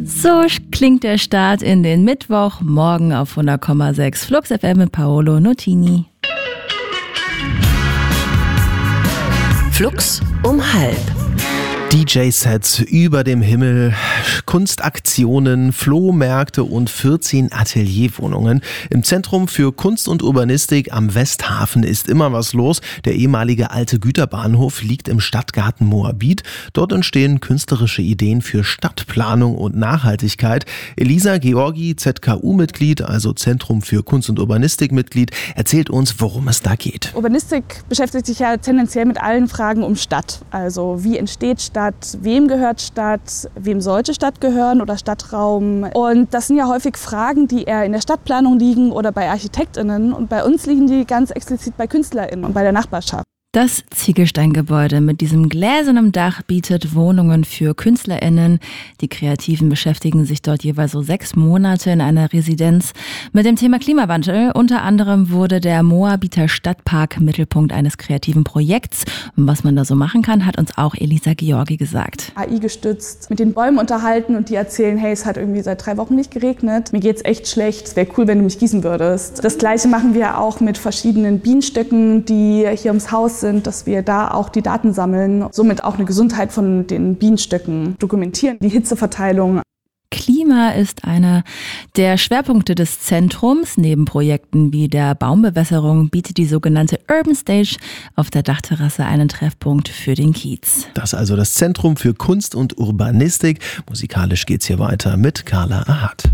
So klingt der Start in den Mittwoch, morgen auf 100,6 Flux FM mit Paolo Nutini. Flux um 12:30. DJ-Sets über dem Himmel, Kunstaktionen, Flohmärkte und 14 Atelierwohnungen. Im Zentrum für Kunst und Urbanistik am Westhafen ist immer was los. Der ehemalige alte Güterbahnhof liegt im Stadtgarten Moabit. Dort entstehen künstlerische Ideen für Stadtplanung und Nachhaltigkeit. Elisa Georgi, ZKU-Mitglied, also Zentrum für Kunst und Urbanistik-Mitglied, erzählt uns, worum es da geht. Urbanistik beschäftigt sich ja tendenziell mit allen Fragen um Stadt. Also wie entsteht Stadt, wem gehört Stadt, wem sollte Stadt gehören oder Stadtraum. Und das sind ja häufig Fragen, die eher in der Stadtplanung liegen oder bei ArchitektInnen. Und bei uns liegen die ganz explizit bei KünstlerInnen und bei der Nachbarschaft. Das Ziegelsteingebäude mit diesem gläsernen Dach bietet Wohnungen für KünstlerInnen. Die Kreativen beschäftigen sich dort jeweils so 6 Monate in einer Residenz mit dem Thema Klimawandel. Unter anderem wurde der Moabiter Stadtpark Mittelpunkt eines kreativen Projekts. Und was man da so machen kann, hat uns auch Elisa Georgi gesagt. AI gestützt mit den Bäumen unterhalten und die erzählen, hey, es hat irgendwie seit 3 Wochen nicht geregnet. Mir geht's echt schlecht. Es wäre cool, wenn du mich gießen würdest. Das Gleiche machen wir auch mit verschiedenen Bienenstöcken, die hier ums Haus sind, dass wir da auch die Daten sammeln, somit auch eine Gesundheit von den Bienenstöcken dokumentieren, die Hitzeverteilung. Klima ist einer der Schwerpunkte des Zentrums. Neben Projekten wie der Baumbewässerung bietet die sogenannte Urban Stage auf der Dachterrasse einen Treffpunkt für den Kiez. Das ist also das Zentrum für Kunst und Urbanistik. Musikalisch geht's hier weiter mit Carla Ahad.